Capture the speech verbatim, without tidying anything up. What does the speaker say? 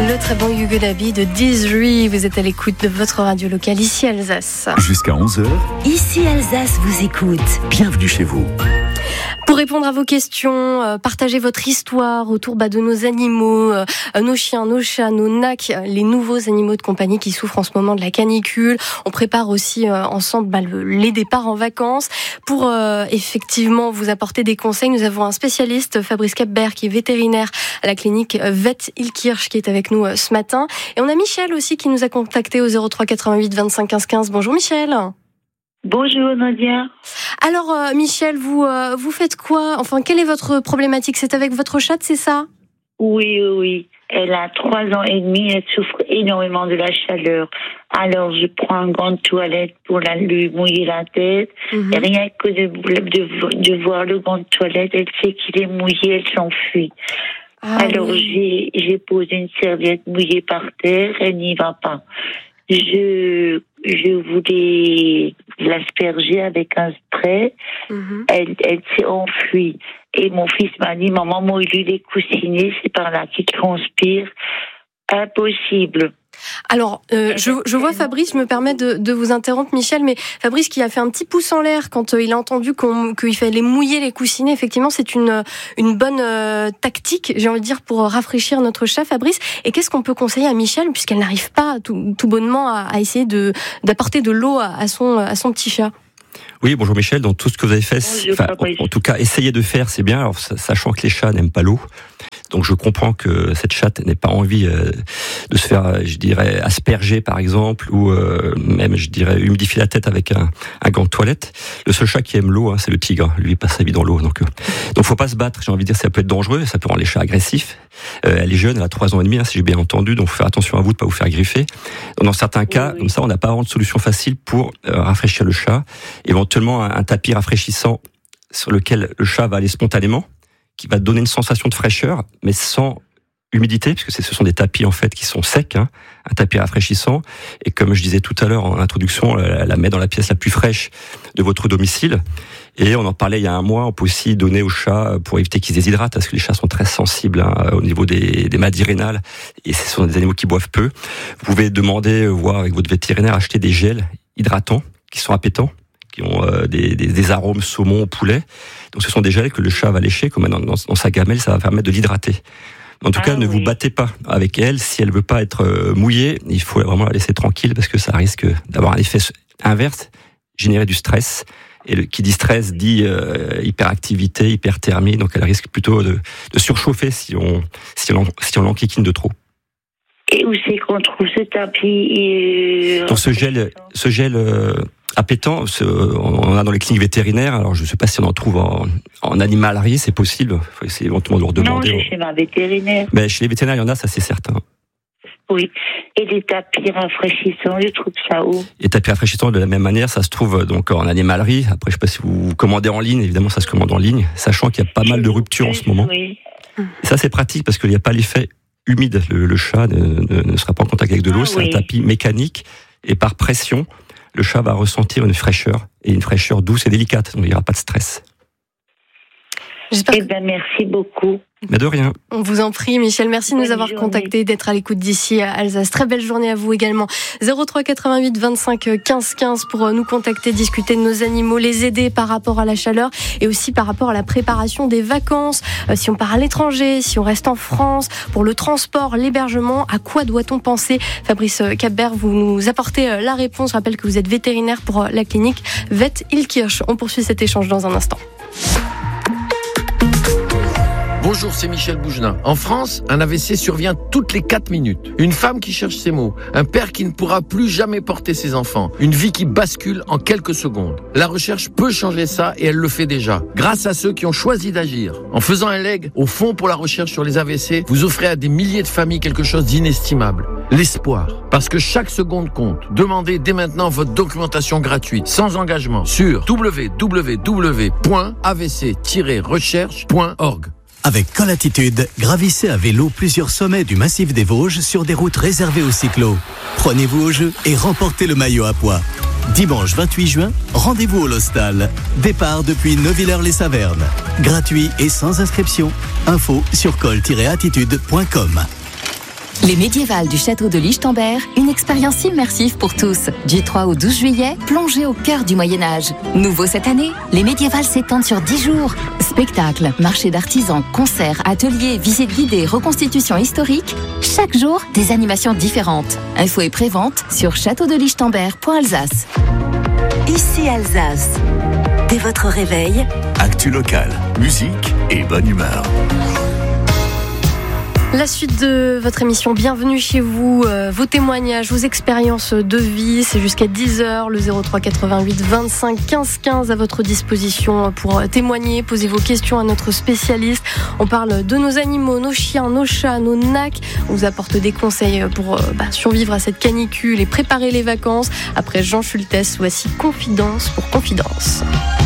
Le très bon Hugo Dabi de Dizri. Vous êtes à l'écoute de votre radio locale ici Alsace. Jusqu'à onze heures. Ici Alsace vous écoute. Bienvenue chez vous. Pour répondre à vos questions, euh, partagez votre histoire autour bah, de nos animaux, euh, nos chiens, nos chats, nos nacs, les nouveaux animaux de compagnie qui souffrent en ce moment de la canicule. On prépare aussi euh, ensemble bah, le, les départs en vacances. Pour euh, effectivement vous apporter des conseils, nous avons un spécialiste, Fabrice Capbert, qui est vétérinaire à la clinique Vet Ilkirch, qui est avec nous euh, ce matin. Et on a Michel aussi qui nous a contacté au zéro trois quatre-vingt-huit vingt-cinq quinze quinze. Bonjour Michel. Bonjour Nadia. Alors euh, Michel, vous euh, vous faites quoi? Enfin, quelle est votre problématique? C'est avec votre chatte, c'est ça? Oui, oui, oui. Elle a trois ans et demi, elle souffre énormément de la chaleur. Alors je prends un gant de toilette pour la, lui mouiller la tête. Mm-hmm. Et rien que de, de, de voir le gant de toilette, elle sait qu'il est mouillé, elle s'enfuit. Ah, Alors oui. j'ai, j'ai posé une serviette mouillée par terre, elle n'y va pas. Je, je voulais l'asperger avec un spray. Mm-hmm. Elle, elle s'est enfuie. Et mon fils m'a dit, maman, mouille-lui les coussinets, c'est par là qu'il transpire. Impossible. Alors, euh, je, je vois Fabrice, je me permets de, de vous interrompre, Michel, mais Fabrice qui a fait un petit pouce en l'air quand euh, il a entendu qu'on, qu'il fallait mouiller les coussinets. Effectivement, c'est une, une bonne euh, tactique, j'ai envie de dire, pour rafraîchir notre chat, Fabrice. Et qu'est-ce qu'on peut conseiller à Michel, puisqu'elle n'arrive pas tout, tout bonnement à, à essayer de, d'apporter de l'eau à, à, son, à son petit chat? Oui, bonjour Michel. Donc tout ce que vous avez fait, enfin, en, en tout cas, essayez de faire, c'est bien. Alors, sachant que les chats n'aiment pas l'eau, donc je comprends que cette chatte n'ait pas envie euh, de se faire, je dirais, asperger par exemple, ou euh, même, je dirais, humidifier la tête avec un, un gant de toilette. Le seul chat qui aime l'eau, hein, c'est le tigre. Lui, il passe sa vie dans l'eau. Donc, euh, donc, faut pas se battre. J'ai envie de dire, ça peut être dangereux, ça peut rendre les chats agressifs. Euh, elle est jeune, elle a trois ans et demi, hein, si j'ai bien entendu. Donc, faut faire attention à vous de pas vous faire griffer. Donc, dans certains cas, oui, oui. Comme ça, on n'a pas vraiment de solution facile pour euh, rafraîchir le chat. Éventuellement, un, un tapis rafraîchissant sur lequel le chat va aller spontanément, qui va donner une sensation de fraîcheur, mais sans humidité, puisque ce sont des tapis en fait qui sont secs, hein, un tapis rafraîchissant. Et comme je disais tout à l'heure en introduction, elle la met dans la pièce la plus fraîche de votre domicile. Et on en parlait il y a un mois, on peut aussi donner aux chats pour éviter qu'ils se déshydratent, parce que les chats sont très sensibles hein, au niveau des, des maladies rénales, et ce sont des animaux qui boivent peu. Vous pouvez demander, voir avec votre vétérinaire, acheter des gels hydratants qui sont appétants, qui ont euh, des, des, des arômes saumon au poulet. Donc ce sont des gels que le chat va lécher, comme dans, dans, dans sa gamelle, ça va permettre de l'hydrater. En tout ah, cas, ne oui. vous battez pas avec elle. Si elle veut pas être euh, mouillée, il faut vraiment la laisser tranquille, parce que ça risque d'avoir un effet inverse, générer du stress. Et le, qui dit stress dit euh, hyperactivité, hyperthermie. Donc elle risque plutôt de, de surchauffer si on, si on, si on l'enquiquine de trop. Et où c'est qu'on trouve ce tapis euh... Donc ce gel, ce gel euh, appétant, ce, on en a dans les cliniques vétérinaires. Alors je ne sais pas si on en trouve en, en animalerie, c'est possible. Il faut essayer éventuellement de leur demander. Non, chez ma vétérinaire. Mais chez les vétérinaires, il y en a, ça c'est certain. Oui. Et les tapis rafraîchissants, je trouve ça où? Les tapis rafraîchissants, de la même manière, ça se trouve donc en animalerie. Après, je ne sais pas si vous commandez en ligne. Évidemment, ça se commande en ligne, sachant qu'il y a pas mal de ruptures en ce moment. Oui. Et ça, c'est pratique parce qu'il n'y a pas l'effet humide. Le, le chat ne, ne, ne sera pas en contact avec de l'eau. Ah, c'est oui. un tapis mécanique. Et par pression, le chat va ressentir une fraîcheur. Et une fraîcheur douce et délicate. Donc, il n'y aura pas de stress. J'espère eh bien, merci beaucoup. Mais de rien. On vous en prie, Michel. Merci de Bonne nous avoir journée. contactés, d'être à l'écoute d'ici à Alsace. Très belle journée à vous également. zéro trois quatre-vingt-huit vingt-cinq quinze quinze pour nous contacter, discuter de nos animaux, les aider par rapport à la chaleur et aussi par rapport à la préparation des vacances. Euh, si on part à l'étranger, si on reste en France, pour le transport, l'hébergement, à quoi doit-on penser? Fabrice Capbert, vous nous apportez la réponse. Je rappelle que vous êtes vétérinaire pour la clinique Vet Ilkirch. On poursuit cet échange dans un instant. Bonjour, c'est Michel Bougenin. En France, un A V C survient toutes les quatre minutes. Une femme qui cherche ses mots. Un père qui ne pourra plus jamais porter ses enfants. Une vie qui bascule en quelques secondes. La recherche peut changer ça et elle le fait déjà. Grâce à ceux qui ont choisi d'agir. En faisant un leg au Fonds pour la recherche sur les A V C, vous offrez à des milliers de familles quelque chose d'inestimable. L'espoir. Parce que chaque seconde compte. Demandez dès maintenant votre documentation gratuite, sans engagement, sur w w w point a v c tiret recherche point org. Avec Colatitude, gravissez à vélo plusieurs sommets du massif des Vosges sur des routes réservées aux cyclos. Prenez-vous au jeu et remportez le maillot à pois. Dimanche vingt-huit juin, rendez-vous au Lostal. Départ depuis Neuvillers-les-Savernes. Gratuit et sans inscription. Info sur col tiret attitude point com. Les médiévales du château de Lichtenberg, une expérience immersive pour tous. Du trois au douze juillet, plongez au cœur du Moyen-Âge. Nouveau cette année, les médiévales s'étendent sur dix jours. Spectacles, marchés d'artisans, concerts, ateliers, visites guidées, reconstitutions historiques. Chaque jour, des animations différentes. Info et prévente sur château de lichtenberg point alsace. Ici Alsace. Dès votre réveil, actu local, musique et bonne humeur. La suite de votre émission, bienvenue chez vous, euh, vos témoignages, vos expériences de vie, c'est jusqu'à dix heures, le zéro trois quatre-vingt-huit vingt-cinq quinze quinze à votre disposition pour témoigner, poser vos questions à notre spécialiste. On parle de nos animaux, nos chiens, nos chats, nos nacs. On vous apporte des conseils pour euh, bah, survivre à cette canicule et préparer les vacances. Après Jean Schultes, voici Confidence pour Confidence.